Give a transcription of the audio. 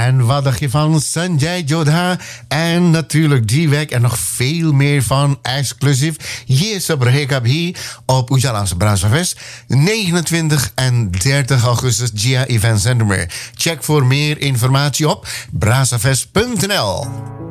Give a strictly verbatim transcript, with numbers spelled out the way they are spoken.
En wat dacht je van Sanjay Jodha? En natuurlijk die week en nog veel meer van exclusief. Hier op Rekabhi op Ujalanse Brassafest. negenentwintig en dertig augustus Gia Event Center. Check voor meer informatie op brassafest punt n l.